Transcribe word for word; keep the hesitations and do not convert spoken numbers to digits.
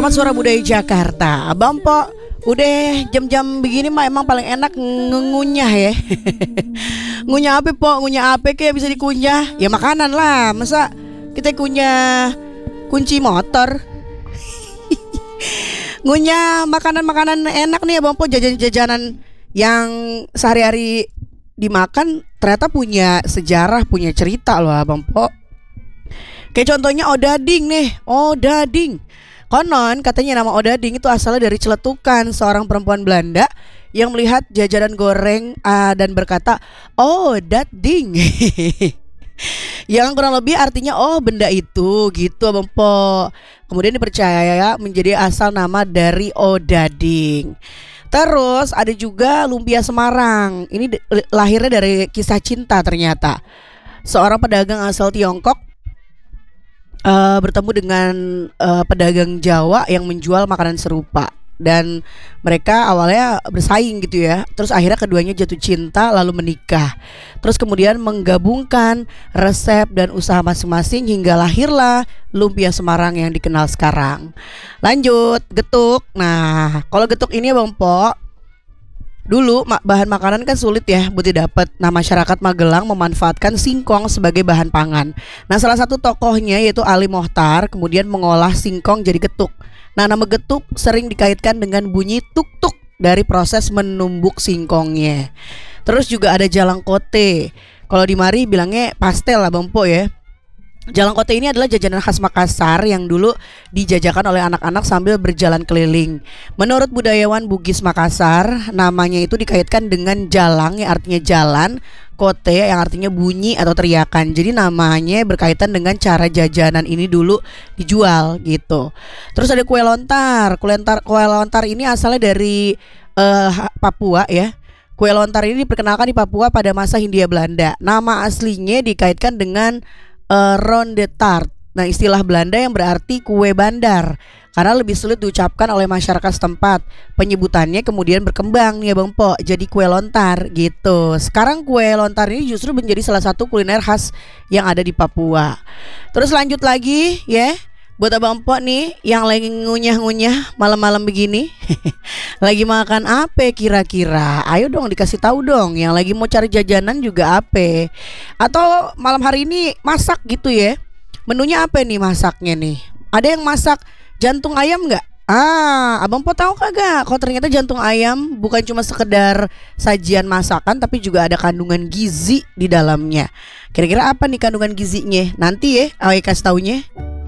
Selamat Suara Budaya Jakarta. Abang Po, udah jam-jam begini mah emang paling enak ngunyah ya. Ngunyah apa Po? Ngunyah apa kayak bisa dikunyah? Ya makanan lah. Masa kita kunyah kunci motor? Ngunyah makanan-makanan enak nih Abang Po, jajan-jajanan yang sehari-hari dimakan ternyata punya sejarah, punya cerita loh Abang Po. Kayak contohnya odading nih, odading. Konon katanya nama odading itu asalnya dari celetukan seorang perempuan Belanda yang melihat jajanan goreng uh, dan berkata, "Oh, that ding." Yang kurang lebih artinya oh benda itu gitu Abang Po. Kemudian dipercaya menjadi asal nama dari odading. Terus ada juga lumpia Semarang. Ini lahirnya dari kisah cinta ternyata. Seorang pedagang asal Tiongkok Uh, bertemu dengan uh, pedagang Jawa yang menjual makanan serupa dan mereka awalnya bersaing gitu ya. Terus akhirnya keduanya jatuh cinta lalu menikah. Terus kemudian menggabungkan resep dan usaha masing-masing hingga lahirlah lumpia Semarang yang dikenal sekarang. Lanjut, getuk. Nah, kalau getuk ini Bang Po, dulu bahan makanan kan sulit ya buat didapat. Nah, masyarakat Magelang memanfaatkan singkong sebagai bahan pangan. Nah, salah satu tokohnya yaitu Ali Mohtar kemudian mengolah singkong jadi getuk. Nah, nama getuk sering dikaitkan dengan bunyi tuk-tuk dari proses menumbuk singkongnya. Terus juga ada jalang kote. Kalau di mari bilangnya pastel lah Bang Po ya. Jalang kote ini adalah jajanan khas Makassar yang dulu dijajakan oleh anak-anak sambil berjalan keliling. Menurut budayawan Bugis Makassar, namanya itu dikaitkan dengan jalang yang artinya jalan, kote yang artinya bunyi atau teriakan. Jadi namanya berkaitan dengan cara jajanan ini dulu dijual gitu. Terus ada kue lontar. Kue lontar, kue lontar ini asalnya dari uh, Papua ya. Kue lontar ini diperkenalkan di Papua pada masa Hindia Belanda. Nama aslinya dikaitkan dengan Uh, ronde tart. Nah, istilah Belanda yang berarti kue bandar karena lebih sulit diucapkan oleh masyarakat setempat. Penyebutannya kemudian berkembang nih ya Bang Po, jadi kue lontar gitu. Sekarang kue lontar ini justru menjadi salah satu kuliner khas yang ada di Papua. Terus lanjut lagi ya, buat Abang Po nih yang lagi ngunyah-ngunyah malam-malam begini. Lagi makan apa kira-kira? Ayo dong dikasih tahu dong. Yang lagi mau cari jajanan juga apa? Atau malam hari ini masak gitu ya? Menunya apa nih masaknya nih? Ada yang masak jantung ayam nggak? Ah, Abang Po tahu kagak? Kalau ternyata jantung ayam bukan cuma sekedar sajian masakan, tapi juga ada kandungan gizi di dalamnya. Kira-kira apa nih kandungan gizinya? Nanti ya, ayo kasih taunya.